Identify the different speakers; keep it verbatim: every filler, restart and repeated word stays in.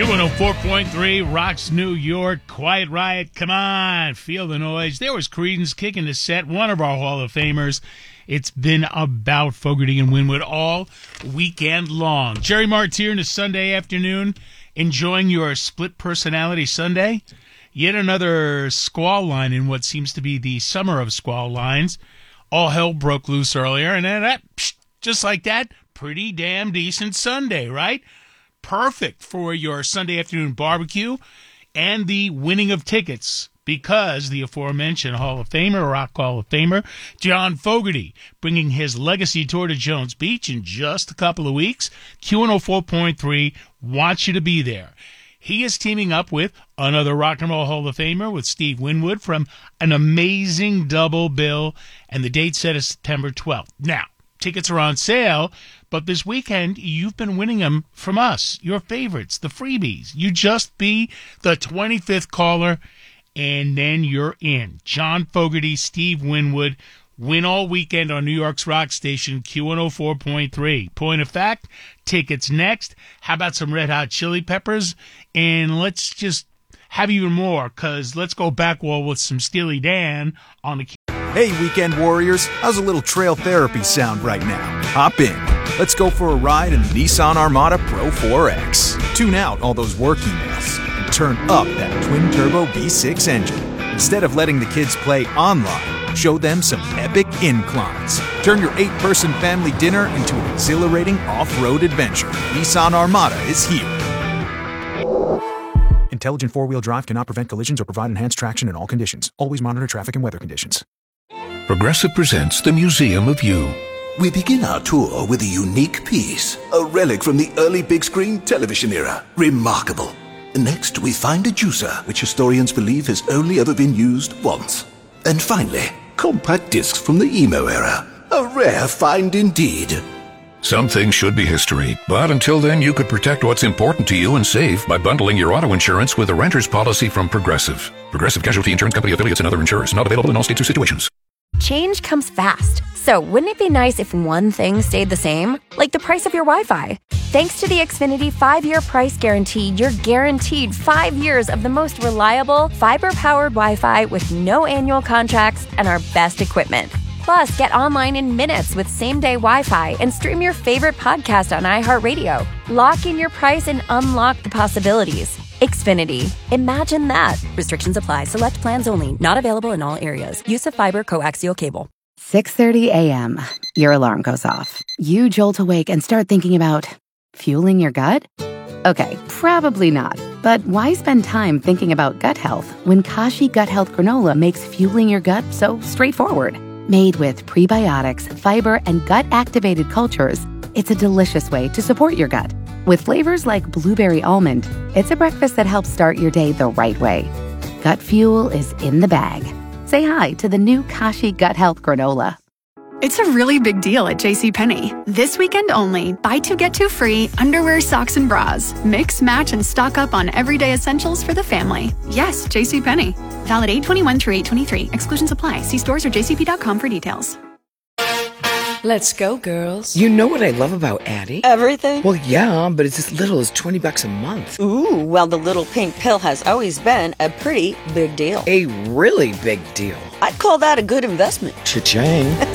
Speaker 1: Q one oh four point three rocks New York. Quiet Riot, come on, feel the noise. There was Creedence kicking the set, one of our Hall of Famers. It's been about Fogerty and Winwood all weekend long. Jerry Martyr, a Sunday afternoon, enjoying your split personality Sunday. Yet another squall line in what seems to be the summer of squall lines. All hell broke loose earlier, and then that, just like that, pretty damn decent Sunday, right? Perfect for your Sunday afternoon barbecue and the winning of tickets, because the aforementioned Hall of Famer, Rock Hall of Famer, John Fogerty, bringing his legacy tour to Jones Beach in just a couple of weeks. Q one oh four point three wants you to be there. He is teaming up with another Rock and Roll Hall of Famer, with Steve Winwood, from an amazing double bill, and the date set is September twelfth. Now, tickets are on sale, but this weekend, you've been winning them from us, your favorites, the freebies. You just be the twenty-fifth caller, and then you're in. John Fogerty, Steve Winwood, win all weekend on New York's rock station, Q one oh four point three. Point of fact, tickets next. How about some Red Hot Chili Peppers? And let's just have even more, because let's go back wall with some Steely Dan on the...
Speaker 2: Hey, weekend warriors, how's a little trail therapy sound right now? Hop in. Let's go for a ride in the Nissan Armada Pro four X. Tune out all those work emails and turn up that twin-turbo V six engine. Instead of letting the kids play online, show them some epic inclines. Turn your eight-person family dinner into an exhilarating off-road adventure. Nissan Armada is here. Intelligent four-wheel drive cannot prevent collisions or provide enhanced traction in all conditions. Always monitor traffic and weather conditions.
Speaker 3: Progressive presents the Museum of You.
Speaker 4: We begin our tour with a unique piece, a relic from the early big screen television era. Remarkable. Next, we find a juicer, which historians believe has only ever been used once. And finally, compact discs from the emo era. A rare find indeed.
Speaker 3: Some things should be history, but until then you could protect what's important to you and save by bundling your auto insurance with a renter's policy from Progressive. Progressive Casualty Insurance Company affiliates and other insurers. Not available in all states or situations.
Speaker 5: Change comes fast. So wouldn't it be nice if one thing stayed the same? Like the price of your Wi-Fi. Thanks to the Xfinity five-year price guarantee, you're guaranteed five years of the most reliable, fiber-powered Wi-Fi with no annual contracts and our best equipment. Plus, get online in minutes with same-day Wi-Fi and stream your favorite podcast on iHeartRadio. Lock in your price and unlock the possibilities. Xfinity. Imagine that. Restrictions apply. Select plans only. Not available in all areas. Use of fiber coaxial cable.
Speaker 6: six thirty a.m. Your alarm goes off. You jolt awake and start thinking about fueling your gut? Okay, probably not. But why spend time thinking about gut health when Kashi Gut Health Granola makes fueling your gut so straightforward? Made with prebiotics, fiber, and gut-activated cultures, it's a delicious way to support your gut. With flavors like blueberry almond, it's a breakfast that helps start your day the right way. Gut fuel is in the bag. Say hi to the new Kashi Gut Health Granola.
Speaker 7: It's a really big deal at JCPenney. This weekend only, buy two, get two free underwear, socks, and bras. Mix, match, and stock up on everyday essentials for the family. Yes, JCPenney. Valid eight twenty-one through eight twenty-three. Exclusions apply. See stores or j c p dot com for details.
Speaker 8: Let's go, girls.
Speaker 9: You know what I love about Addie?
Speaker 8: Everything?
Speaker 9: Well, yeah, but it's as little as twenty bucks a month.
Speaker 8: Ooh, well, the little pink pill has always been a pretty big deal.
Speaker 9: A really big deal.
Speaker 8: I'd call that a good investment.
Speaker 9: Cha-ching.